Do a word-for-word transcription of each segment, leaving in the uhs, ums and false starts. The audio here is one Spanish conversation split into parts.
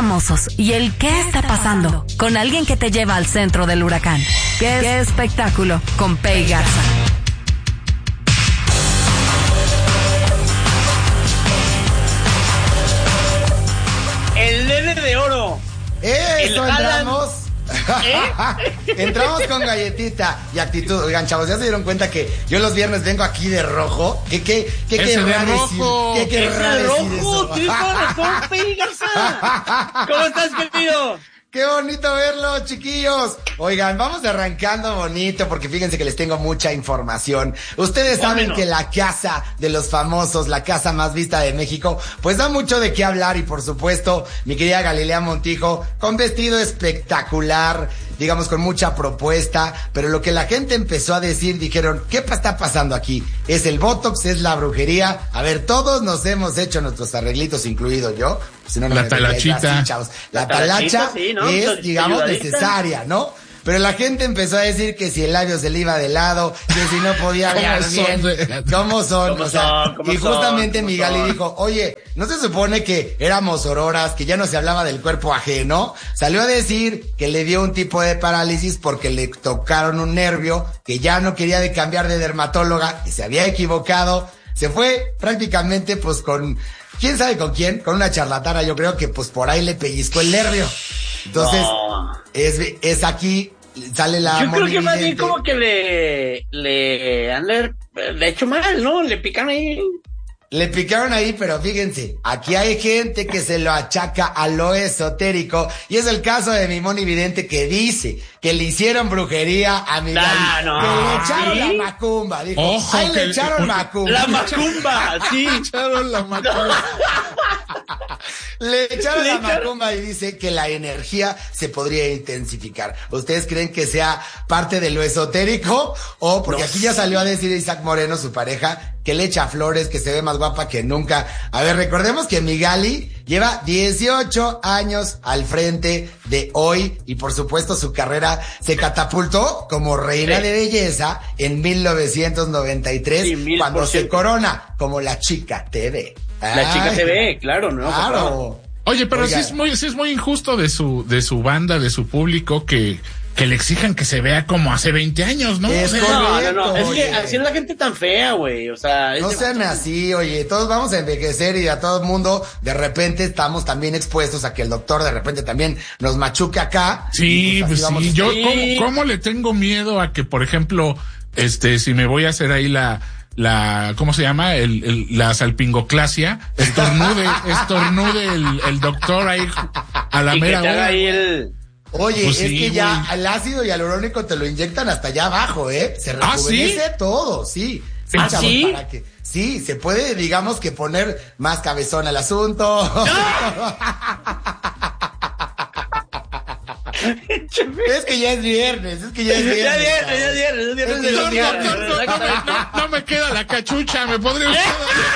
famosos y el qué está pasando con alguien que te lleva al centro del huracán. ¿Qué, ¿Qué espectáculo? Con Pei Garza. El nene de oro. Eso, entramos. ¿Eh? Entramos con galletita y actitud. Oigan, chavos, ¿ya se dieron cuenta que yo los viernes vengo aquí de rojo? ¿Qué, qué, qué querrá decir? ¿Qué querrá decir eso? Tienes toda razón, Pei Garza. ¿Cómo estás, querido? ¡Qué bonito verlo, chiquillos! Oigan, vamos arrancando bonito porque fíjense que les tengo mucha información. Ustedes saben que la casa de los famosos, la casa más vista de México, pues da mucho de qué hablar y por supuesto, mi querida Galilea Montijo, con vestido espectacular, digamos con mucha propuesta, pero lo que la gente empezó a decir, dijeron, ¿qué está pasando aquí? ¿Es el Botox? ¿Es la brujería? A ver, todos nos hemos hecho nuestros arreglitos, incluido yo. Si no, no la talachita. Así, chavos. La, la talacha sí, ¿no? Es, digamos, ayudadita. Necesaria, ¿no? Pero la gente empezó a decir que si el labio se le iba de lado, que si no podía hablar bien. ¿Cómo son? ¿Cómo o sea, son? ¿Cómo y justamente son? mi Gali dijo, oye, ¿no se supone que éramos auroras, que ya no se hablaba del cuerpo ajeno? Salió a decir que le dio un tipo de parálisis porque le tocaron un nervio, que ya no quería de cambiar de dermatóloga, que se había equivocado. Se fue prácticamente pues con, ¿quién sabe con quién? Con una charlatana, yo creo que pues por ahí le pellizcó el nervio. Entonces, no. es, es aquí, sale la Yo creo que más bien como que le, le han le, le hecho mal, ¿no? Le pican ahí. Le picaron ahí, pero fíjense, aquí hay gente que se lo achaca a lo esotérico, y es el caso de mi Moni Vidente que dice que le hicieron brujería a mi Gali, nah, no, que le echaron ¿sí? la macumba, dijo, Ojo, ahí le echaron le, macumba. La macumba, sí. Le echaron la macumba. Le echaron le la macumba y dice que la energía se podría intensificar. ¿Ustedes creen que sea parte de lo esotérico? O porque no. Aquí ya salió a decir Isaac Moreno, su pareja, que le echa flores, que se ve más guapa que nunca. A ver, recordemos que mi Gali lleva dieciocho años al frente de hoy y por supuesto su carrera se catapultó como reina sí. de belleza en mil novecientos noventa y tres sí, cuando se corona como la Chica T V. La Ay, Chica T V, claro, ¿no? Claro. Oye, pero sí es muy, sí es muy injusto de su, de su banda, de su público que, que le exijan que se vea como hace veinte años, ¿no? Es o sea, correcto, no, no, no, es oye. que así es la gente tan fea, güey, o sea. No sean así, oye, todos vamos a envejecer y a todo el mundo de repente estamos también expuestos a que el doctor de repente también nos machuque acá. Sí, pues, pues sí, yo, sí. ¿cómo, ¿cómo le tengo miedo a que, por ejemplo, este, si me voy a hacer ahí la, la, ¿cómo se llama? El, el, la salpingoclasia, estornude, estornude el, el doctor ahí a la y mera que te haga hora. ahí el... Oye, pues es sí, que ya güey. el ácido hialurónico te lo inyectan hasta allá abajo, ¿eh? Se ¿Ah, rejuvenece sí? todo, sí. Sí, ¿Ah, chavos, sí? para que, sí, se puede, digamos que poner más cabezón al asunto. Es que ya es viernes, es que ya es viernes. Ya viernes, ya viernes, ya viernes de los viernes. No, no, no, no, no me queda la cachucha, me podría usted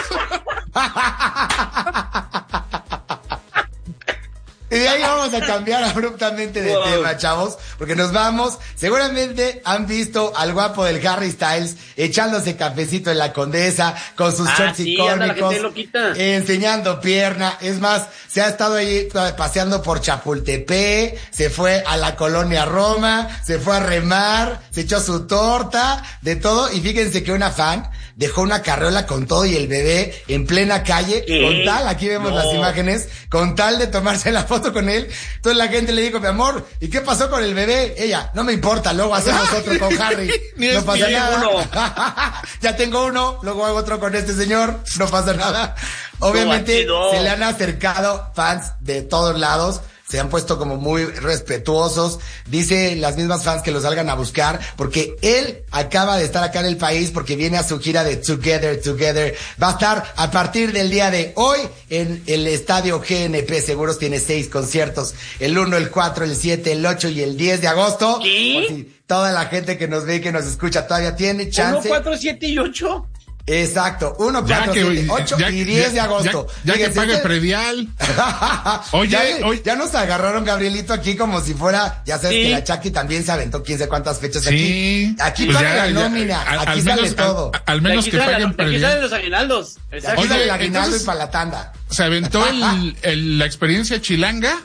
Y de ahí vamos a cambiar abruptamente de wow. tema, chavos, porque nos vamos. Seguramente han visto al guapo del Harry Styles echándose cafecito en la Condesa con sus ah, shorts sí, icónicos, enseñando pierna. Es más, se ha estado ahí paseando por Chapultepec, se fue a la colonia Roma, se fue a remar, se echó su torta, de todo. Y fíjense que una fan dejó una carriola con todo y el bebé en plena calle, ¿qué? Con tal, aquí vemos no. las imágenes, con tal de tomarse la foto con él. Entonces la gente le dijo, mi amor, ¿y qué pasó con el bebé? Ella, no me importa, luego hacemos otro con Harry. No pasa nada. Ya tengo uno, luego hago otro con este señor, no pasa nada. Obviamente no, se le han acercado fans de todos lados. Se han puesto como muy respetuosos. Dice las mismas fans que lo salgan a buscar porque él acaba de estar acá en el país porque viene a su gira de Together, Together. Va a estar a partir del día de hoy en el estadio G N P Seguros. Tiene seis conciertos. El uno, el cuatro, el siete, el ocho y el diez de agosto. ¿Qué? Si toda la gente que nos ve y que nos escucha todavía tiene chance. ¿uno, cuatro, siete y ocho? Exacto, uno, cuatro, siete, ocho y diez de agosto. Ya, ya que pague el predial. Oye, ya, oye, ya nos agarraron, Gabrielito, aquí como si fuera, ya sabes sí. que la Chucky también se aventó quién sabe cuántas fechas sí. aquí. Aquí pues paga la nómina, ya, aquí al sale menos, todo. Al, al menos que paguen predial. Aquí salen los aguinaldos. Aquí sale el aguinaldo y para la tanda. Se aventó el, el, la experiencia chilanga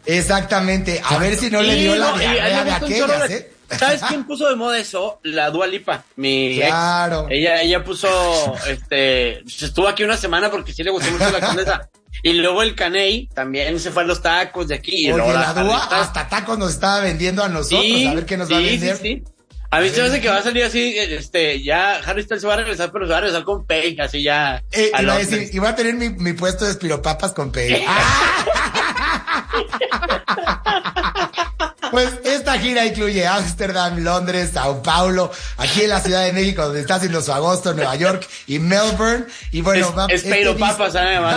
Exactamente. A ver si no le dio la diarrea de aquellas, ¿eh? ¿Sabes quién puso de moda eso? La Dua Lipa, mi claro. ex. Ella, ella puso, este, estuvo aquí una semana porque sí le gustó mucho la Condesa. Y luego el Caney también se fue a los tacos de aquí. Y Oye, luego la Dua hasta tacos nos estaba vendiendo a nosotros, sí, a ver qué nos sí, va a vender. Sí, sí. A mí se me hace que va a salir así, este, ya Harry Styles se va a regresar, pero se va a regresar con Pay, así ya. Eh, iba a decir, iba a tener mi, mi puesto de espiropapas con Pay. Pues esta gira incluye Ámsterdam, Londres, Sao Paulo, aquí en la Ciudad de México, donde está haciendo su agosto, Nueva York y Melbourne. Y bueno, es, va, es este Papas, además.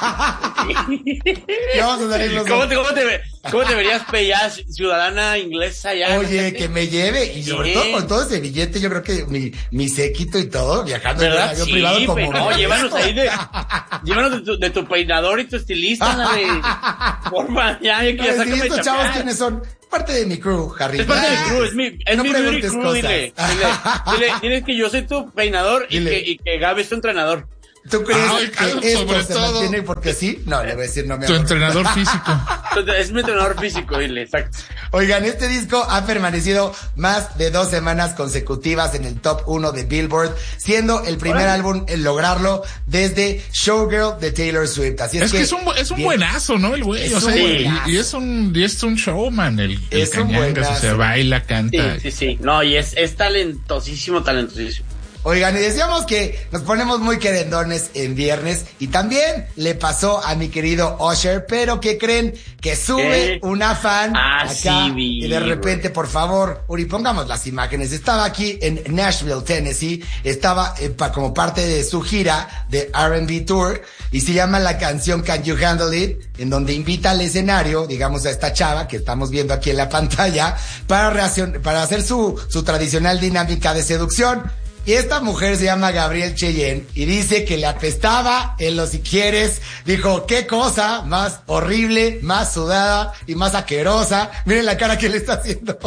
Vamos a salir los ¿Cómo te, cómo te, cómo te verías ya ciudadana inglesa ya? Oye, que me lleve, y sobre todo con todo ese billete, yo creo que mi, mi séquito y todo, viajando en un avión sí, privado como... No, llévanos ahí de, llévanos de tu, de tu peinador y tu estilista, de, porfa, ya, ya, ya, sácame estos chavos, ¿quiénes son? Parte de mi crew, Harry. Es parte de mi crew, es mi, es no mi beauty crew, cosas. Dile, dile, dile, dile que yo soy tu peinador y que, y que Gaby es tu entrenador. ¿Tú crees Ay, que esto sobre se todo. mantiene porque sí? No, le voy a decir no me Tu entrenador físico. Es mi entrenador físico, dile, exacto. Oigan, este disco ha permanecido más de dos semanas consecutivas en el top uno de Billboard, siendo el primer Ay. álbum en lograrlo desde Showgirl de Taylor Swift. Así es, es que, que es un, es un bien, buenazo, ¿no? El güey, o sea, sí. y, y es un, y es un showman, el, el es Cañangas, o sea, baila, canta. Sí, sí, sí. No, y es, es talentosísimo, talentosísimo. Oigan, y decíamos que nos ponemos muy querendones en viernes y también le pasó a mi querido Usher, pero ¿qué creen? Que sube ¿Eh? una fan ah, acá sí, y de repente, por favor, Uri, pongamos las imágenes. Estaba aquí en Nashville, Tennessee, estaba eh, pa, como parte de su gira de R and B Tour y se llama la canción Can You Handle It, en donde invita al escenario, digamos, a esta chava que estamos viendo aquí en la pantalla para, reaccion- para hacer su, su tradicional dinámica de seducción. Y esta mujer se llama Gabrielle Cheyenne y dice que le apestaba en los si quieres. Dijo, qué cosa más horrible, más sudada y más asquerosa. Miren la cara que le está haciendo.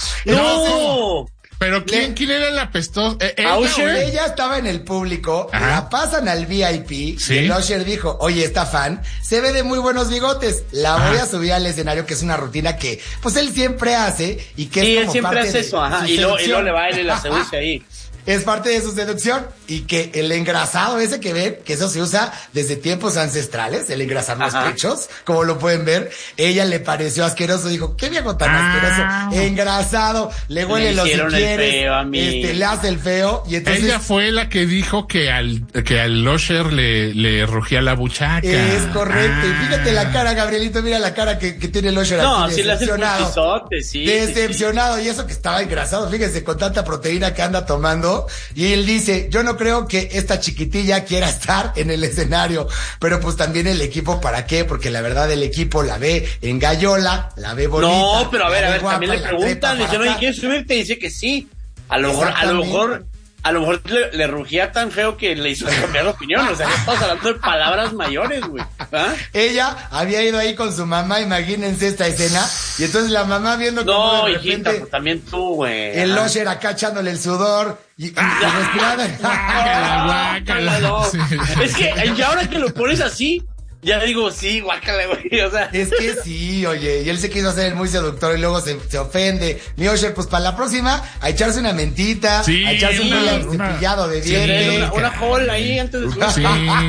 ¡No! Pero ¿quién, ¿quién era el apestoso? ¿Eh, ella, Usher, ella estaba en el público, Ajá. la pasan al V I P ¿Sí? y el Usher dijo, oye, esta fan se ve de muy buenos bigotes, la Ajá. voy a subir al escenario, que es una rutina que pues él siempre hace y que sí, es como él siempre parte hace eso, Ajá. Y luego, y luego le va a él y la seduce ahí. Es parte de su seducción y que el engrasado ese que ven, que eso se usa desde tiempos ancestrales, el engrasar los Ajá. pechos, como lo pueden ver, ella le pareció asqueroso, dijo, qué viejo tan ah. asqueroso, engrasado, le huele los si quieres, este, le hace el feo y entonces... Ella fue la que dijo que al, que al Usher le, le rugía la buchaca. Es correcto, ah. y fíjate la cara, Gabrielito, mira la cara que, que tiene el Usher no, aquí, sí decepcionado. Le hace pisote, sí, decepcionado, sí, sí. y eso que estaba engrasado, fíjense, con tanta proteína que anda tomando. Y él dice, yo no creo que esta chiquitilla quiera estar en el escenario, pero pues también el equipo, ¿para qué? Porque la verdad el equipo la ve en gallola, la ve bonita. No, pero a ver, a ver, guapa, también le preguntan, le dicen, oye, ¿quieres subirte? Dice que sí. A lo mejor, a lo mejor, a lo mejor le, le rugía tan feo que le hizo cambiar de opinión. O sea, ya estamos hablando de palabras mayores, güey. ¿Ah? Ella había ido ahí con su mamá, imagínense esta escena, y entonces la mamá viendo no, como de repente hijita, pues también tú, güey. El Usher acá echándole el sudor y, y, y respirando. Guácala, no. Sí. Es que y ahora que lo pones así, ya digo, sí, guácala, güey, o sea. Es que sí, oye, y él se quiso hacer el muy seductor y luego se, se ofende. Mi Usher, pues para la próxima, a echarse una mentita, sí, a echarse una, un cepillado de dientes. Sí, una, una hall ahí antes de su... Sí.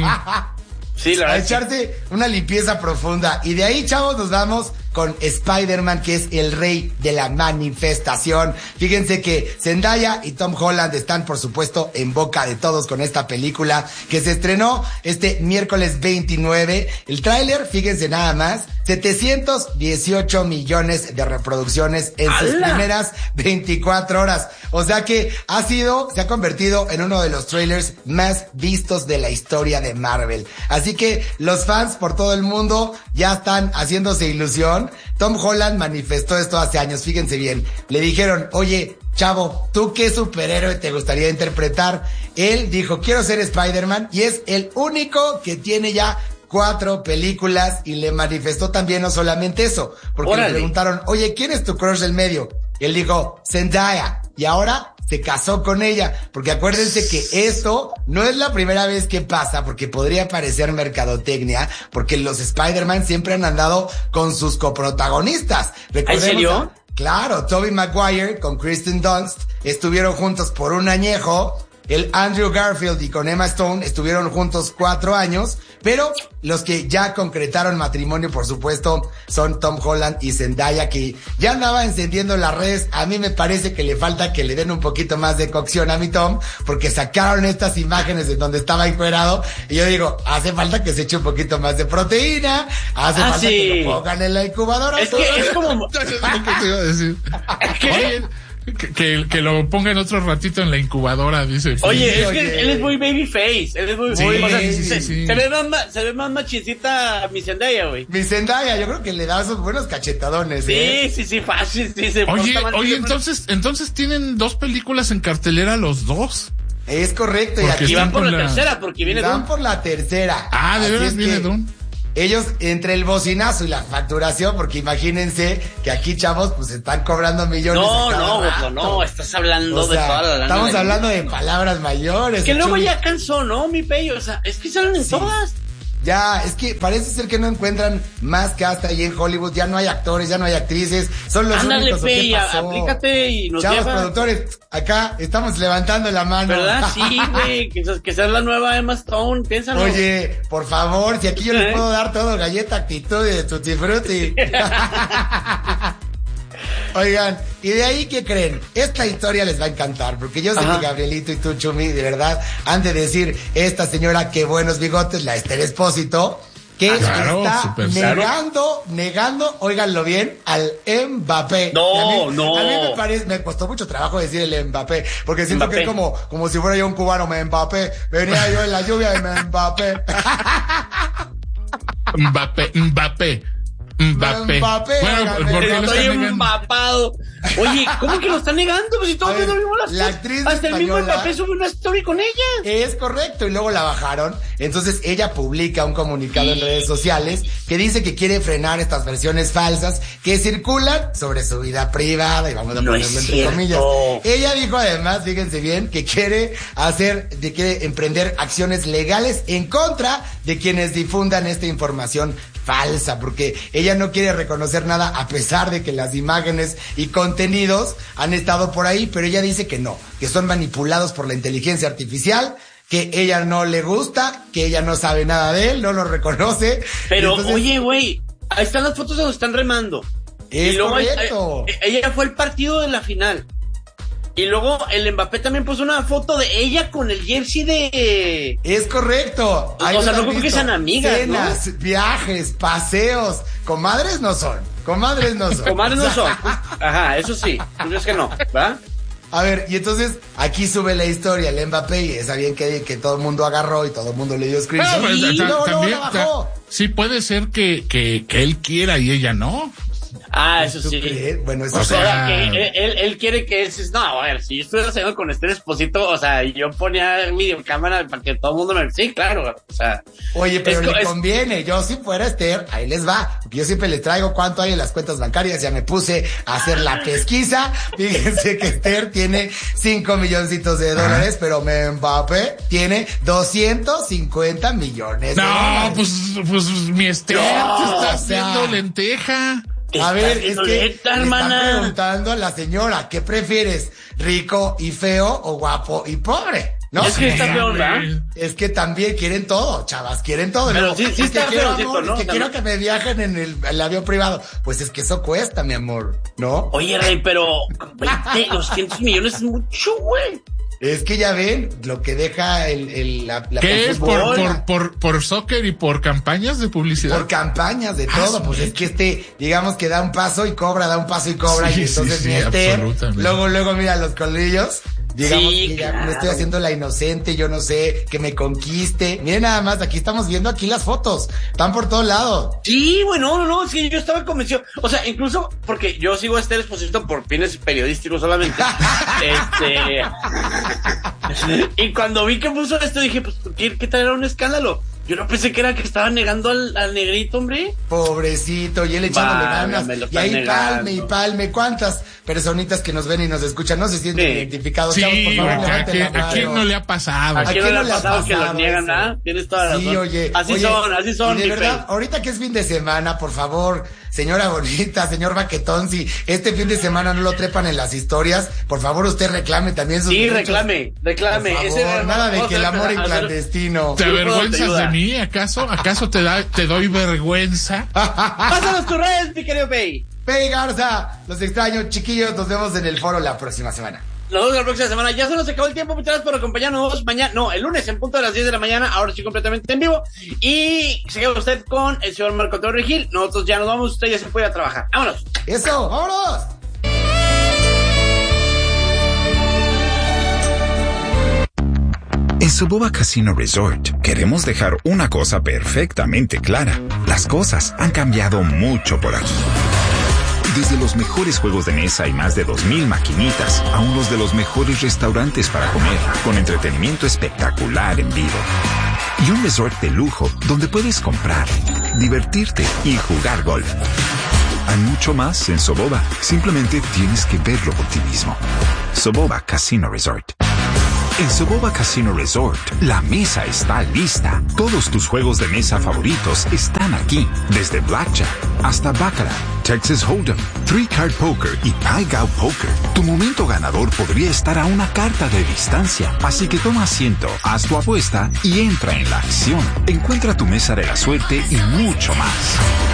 Sí, la a verdad. echarse una limpieza profunda. Y de ahí, chavos, nos vamos con Spider-Man, que es el rey de la manifestación. Fíjense que Zendaya y Tom Holland están, por supuesto, en boca de todos con esta película que se estrenó este miércoles veintinueve. El tráiler, fíjense nada más, setecientos dieciocho millones de reproducciones en ¡Hala! Sus primeras veinticuatro horas. O sea que ha sido, se ha convertido en uno de los trailers más vistos de la historia de Marvel. Así que los fans por todo el mundo ya están haciéndose ilusión. Tom Holland manifestó esto hace años, fíjense bien. Le dijeron, oye, chavo, ¿tú qué superhéroe te gustaría interpretar? Él dijo, quiero ser Spider-Man, y es el único que tiene ya cuatro películas, y le manifestó también no solamente eso, porque Órale. le preguntaron, oye, ¿quién es tu crush del medio? Y él dijo, Zendaya, y ahora se casó con ella, porque acuérdense que esto no es la primera vez que pasa, porque podría parecer mercadotecnia, porque los Spider-Man siempre han andado con sus coprotagonistas. ¿En serio? A, claro, Tobey Maguire con Kristen Dunst estuvieron juntos por un añejo. El Andrew Garfield y con Emma Stone estuvieron juntos cuatro años, pero los que ya concretaron matrimonio, por supuesto, son Tom Holland y Zendaya, que ya andaba encendiendo las redes. A mí me parece que le falta que le den un poquito más de cocción a mi Tom, porque sacaron estas imágenes en donde estaba encuerado, y yo digo, hace falta que se eche un poquito más de proteína, hace ah, falta sí. que lo pongan en la incubadora. Es que es como... ¿Qué te iba a decir? ¿Qué? Oye, Que, que, que lo pongan otro ratito en la incubadora, dice. Oye, sí, es oye. que él es muy babyface. Él es muy, Sí, muy o sea, sí, se, sí. se ve más, se ve más machincita mi Zendaya, güey. Mi Zendaya, yo creo que le da esos buenos cachetadones, Sí, ¿eh? sí, sí, fácil, sí, se Oye, porta mal, oye, pero- entonces, entonces tienen dos películas en cartelera los dos. Es correcto, y Porque aquí Y van están por con la, la- tercera, porque viene van Dune. por la tercera. Ah, de Así veras es viene que Dune. Ellos, entre el bocinazo y la facturación, porque imagínense que aquí, chavos, pues están cobrando millones. No, a cada no, rato. Gordo, no, estás hablando O de sea, toda la lana estamos del hablando mundo. de palabras mayores. Que luego Chuy. ya cansó, ¿no, mi pello? O sea, es que salen en Sí. todas. Ya, es que parece ser que no encuentran más cast ahí en Hollywood. Ya no hay actores, ya no hay actrices. Son los Ándale, únicos. ¿o qué Pey, pasó? aplícate y nos Chavos lleva. productores, acá estamos levantando la mano. ¿Verdad? Sí, güey, que, se- que sea la nueva Emma Stone, piénsalo. Oye, por favor, si aquí yo les ¿Eh? puedo dar todo, galleta, actitud y de tutti frutti. Oigan, y de ahí, ¿qué creen? Esta historia les va a encantar, porque yo sé Ajá. que Gabrielito y tú, Chumi, de verdad, han de decir, esta señora, qué buenos bigotes, la Esther Espósito, que Ah, claro, está súper negando, negando, óiganlo bien, al Mbappé. No, Y a mí, no. A mí me parece, me costó mucho trabajo decir el Mbappé, porque siento Mbappé. que es como, como si fuera yo un cubano, me Mbappé, venía yo en la lluvia y me Mbappé. Mbappé, Mbappé, Mbappé. Mbappé, Bueno, óigame. ¿por qué lo Estoy están negando? empapado. Oye, ¿cómo que lo están negando? Pues si todos A ver, vimos las la cosas. actriz Hasta el mismo española- Mbappé sube una story con ella. Es correcto, y luego la bajaron. Entonces ella publica un comunicado en redes sociales que dice que quiere frenar estas versiones falsas que circulan sobre su vida privada, y vamos a No ponerlo es entre cierto. comillas. Ella dijo además, fíjense bien, que quiere hacer, de quiere emprender acciones legales en contra de quienes difundan esta información falsa, porque ella no quiere reconocer nada a pesar de que las imágenes y contenidos han estado por ahí, pero ella dice que no, que son manipulados por la inteligencia artificial, que ella no le gusta, que ella no sabe nada de él, no lo reconoce. Pero, Entonces, oye, güey, ahí están las fotos donde están remando. es y luego ahí- correcto. eh, ella fue el partido de la final. Y luego el Mbappé también puso una foto de ella con el jersey de... Es correcto. O Ahí sea, lo no has creo que visto. sean amigas, Cenas, viajes, paseos. Comadres no son. Comadres no son. Comadres no O sea, son. Ajá, eso sí. ¿Tú crees que no? ¿Va? A ver, y entonces aquí sube la historia, el Mbappé, y está bien que, que todo el mundo agarró y todo el mundo le dio screenshot. Ah, pues, y ta- luego, luego también, la ta- bajó. sí puede ser que, que, que él quiera y ella no. Ah, eso ¿Tú sí. crees? Bueno, eso O O sí. sea, sea, que él, él, él quiere que él... No, a ver, si yo estuviera saliendo con Esther Esposito, o sea, yo ponía videocámara para que todo el mundo me... Sí, claro, o sea... Oye, pero es le co- es- conviene. Yo si fuera Esther, ahí les va. Porque yo siempre les traigo cuánto hay en las cuentas bancarias. Ya me puse a hacer la pesquisa. Fíjense que Esther tiene cinco milloncitos de dólares, pero Mbappé tiene doscientos cincuenta millones de No, dólares. pues, pues mi Esther No, te está o sea, haciendo lenteja. Te A está ver, es haciendo que neta, le están hermana. preguntando a la señora, ¿qué prefieres? ¿Rico y feo o guapo y pobre? ¿No? Es que está O sea, peor, ¿verdad? Es que también quieren todo, chavas, quieren todo. Pero Luego, sí- sí es que está quiero feocito, amor, ¿no? es que quiero También. que me viajen en el, el avión privado. Pues es que eso cuesta, mi amor, ¿no? Oye, Rey, pero veinte, doscientos millones es mucho, güey. Es que ya ven lo que deja el, el, la, la ¿Qué el es? ¿Por, fútbol, por, por, por soccer y por campañas de publicidad? por campañas de Ah, todo, sí. pues es que este, digamos que da un paso y cobra, da un paso y cobra, Sí, y entonces sí, mi sí, Esther, absolutamente. luego, luego mira los colillos, digamos Sí, que ya claro. me estoy haciendo la inocente, yo no sé, que me conquiste. Miren nada más, aquí estamos viendo aquí las fotos, están por todos lados. Sí, güey, no, no, no, es que yo estaba convencido. O sea, incluso porque yo sigo a Esther Esposito por fines periodísticos solamente. este. Y cuando vi que puso esto, dije, pues, ¿qué, qué tal era un escándalo? Yo no pensé que era que estaba negando al, al negrito, hombre. Pobrecito, y él echándole ganas. Y ahí negando. palme y palme. ¿Cuántas personitas que nos ven y nos escuchan no se sienten sí. identificados? Sí, Chavos, por favor, ¿a, quién, ¿a quién no le ha pasado? ¿A quién no le ha pasado que lo niegan, ah? Tienes toda la razón. Sí, oye. Así oye, son, así son. Y de verdad, ahorita que es fin de semana, por favor, señora bonita, señor Baquetón, si este fin de semana no lo trepan en las historias, por favor usted reclame también sus Sí, derechos. reclame, reclame. Por favor, Ese nada de que el amor en clandestino. ¿Te avergüenzas de mí, acaso? ¿Acaso te da, te doy vergüenza? Pásanos tus redes, mi querido Pei. Pei Garza, los extraño, chiquillos, nos vemos en el foro la próxima semana. Nos vemos la próxima semana. Ya se nos acabó el tiempo. Muchas gracias por acompañarnos mañana. No, el lunes en punto de las diez de la mañana. Ahora sí, completamente en vivo. Y se queda usted con el señor Marco Torre Gil. Nosotros ya nos vamos. Usted ya se puede a trabajar. ¡Vámonos! ¡Eso! ¡Vámonos! En Soboba Casino Resort queremos dejar una cosa perfectamente clara. Las cosas han cambiado mucho por aquí. Desde los mejores juegos de mesa y más de dos mil maquinitas a unos de los mejores restaurantes para comer, con entretenimiento espectacular en vivo. Y un resort de lujo donde puedes comprar, divertirte y jugar golf. Hay mucho más en Soboba. Simplemente tienes que verlo por ti mismo. Soboba Casino Resort. En Soboba Casino Resort, la mesa está lista. Todos tus juegos de mesa favoritos están aquí. Desde Blackjack hasta Baccarat, Texas Hold'em, Three Card Poker y Pai Gow Poker. Tu momento ganador podría estar a una carta de distancia. Así que toma asiento, haz tu apuesta y entra en la acción. Encuentra tu mesa de la suerte y mucho más.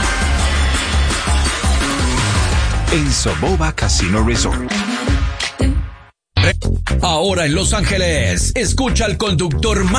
En Soboba Casino Resort. Ahora en Los Ángeles, escucha al conductor más